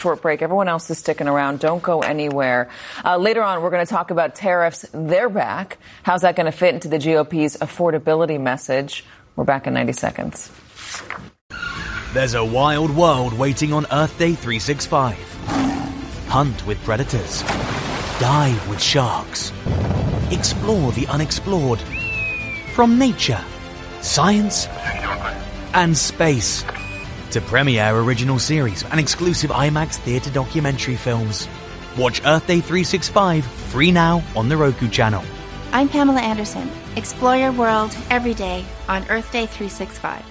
Short break. Everyone else is sticking around. Don't go anywhere. Later on, we're going to talk about tariffs. They're back. How's that going to fit into the GOP's affordability message? We're back in 90 seconds. There's a wild world waiting on Earth Day 365. Hunt with predators. Dive with sharks. Explore the unexplored. From nature, science, and space. To premiere original series and exclusive IMAX theatre documentary films. Watch Earth Day 365 free now on the Roku channel. I'm Pamela Anderson. Explore your world every day on Earth Day 365.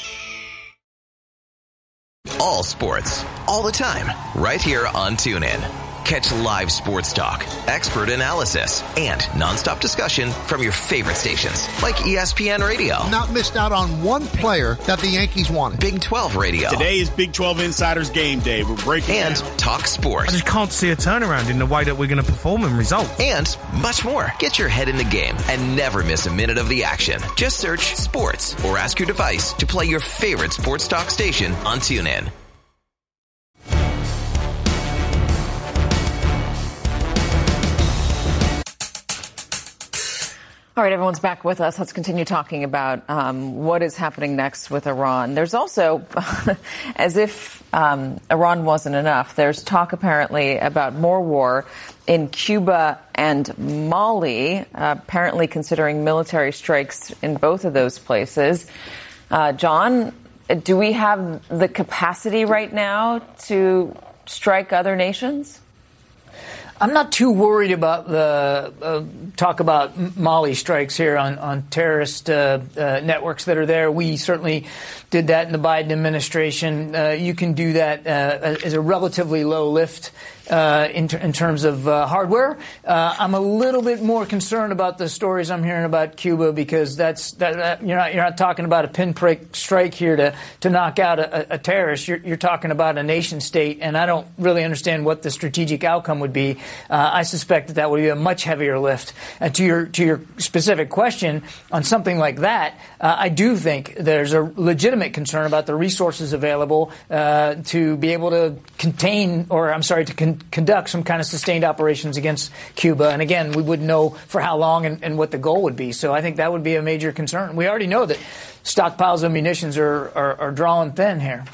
All sports, all the time, right here on TuneIn. Catch live sports talk, expert analysis, and nonstop discussion from your favorite stations, like ESPN Radio. Not missed out on one player that the Yankees wanted. Big 12 Radio. Today is Big 12 Insiders Game Day. We're breaking and down. Talk Sports. I just can't see a turnaround in the way that we're going to perform and result. And much more. Get your head in the game and never miss a minute of the action. Just search sports or ask your device to play your favorite sports talk station on TuneIn. All right, everyone's back with us. Let's continue talking about what is happening next with Iran. There's also, as if Iran wasn't enough, there's talk apparently about more war in Cuba and Mali, apparently considering military strikes in both of those places. John, do we have the capacity right now to strike other nations? I'm not too worried about the talk about Mali strikes here on terrorist networks that are there. We certainly did that in the Biden administration. You can do that as a relatively low lift in terms of hardware. I'm a little bit more concerned about the stories I'm hearing about Cuba because you're not talking about a pinprick strike here to knock out a terrorist. You're talking about a nation state, and I don't really understand what the strategic outcome would be. I suspect that would be a much heavier lift. To your specific question on something like that, I do think there's a legitimate concern about the resources available to be able to conduct some kind of sustained operations against Cuba. And again, we wouldn't know for how long and what the goal would be. So I think that would be a major concern. We already know that stockpiles of munitions are drawing thin here.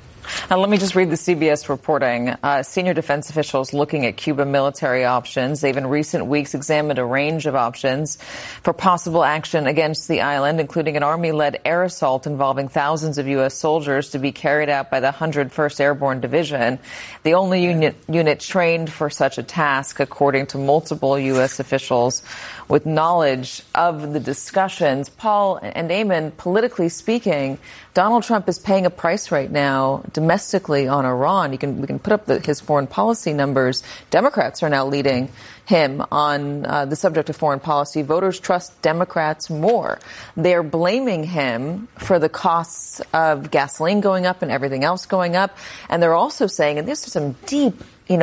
Let me just read the CBS reporting. Senior defense officials looking at Cuban military options. They've in recent weeks examined a range of options for possible action against the island, including an Army-led air assault involving thousands of U.S. soldiers to be carried out by the 101st Airborne Division, the only unit trained for such a task, according to multiple U.S. officials with knowledge of the discussions. Paul and Eamon, politically speaking, Donald Trump is paying a price right now domestically on Iran. We can put up his foreign policy numbers. Democrats are now leading him on the subject of foreign policy. Voters trust Democrats more. They're blaming him for the costs of gasoline going up and everything else going up. And they're also saying, and this is some deep,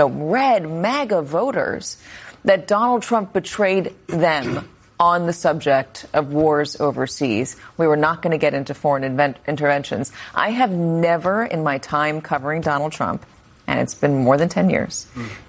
red MAGA voters, that Donald Trump betrayed them on the subject of wars overseas. We were not going to get into foreign interventions. I have never in my time covering Donald Trump, and it's been more than 10 years,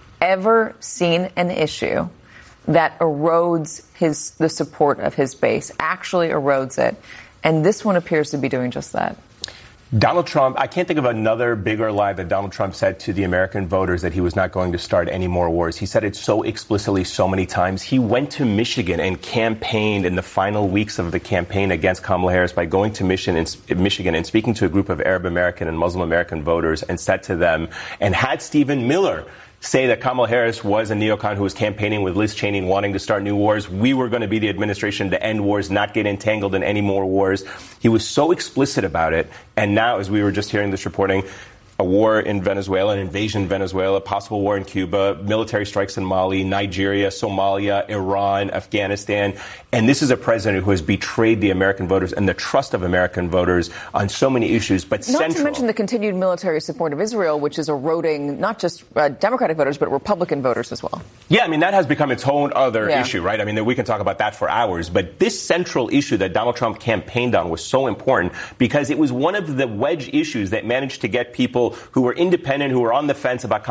ever seen an issue that erodes the support of his base, actually erodes it. And this one appears to be doing just that. Donald Trump, I can't think of another bigger lie that Donald Trump said to the American voters that he was not going to start any more wars. He said it so explicitly so many times. He went to Michigan and campaigned in the final weeks of the campaign against Kamala Harris by going to Michigan and speaking to a group of Arab American and Muslim American voters and said to them, and had Stephen Miller say that Kamala Harris was a neocon who was campaigning with Liz Cheney wanting to start new wars. We were going to be the administration to end wars, not get entangled in any more wars. He was so explicit about it. And now, as we were just hearing this reporting, a war in Venezuela, an invasion in Venezuela, possible war in Cuba, military strikes in Mali, Nigeria, Somalia, Iran, Afghanistan. And this is a president who has betrayed the American voters and the trust of American voters on so many issues, but not to mention the continued military support of Israel, which is eroding not just Democratic voters, but Republican voters as well. Yeah, I mean, that has become its own other issue, right? I mean, we can talk about that for hours. But this central issue that Donald Trump campaigned on was so important because it was one of the wedge issues that managed to get people who were independent, who were on the fence about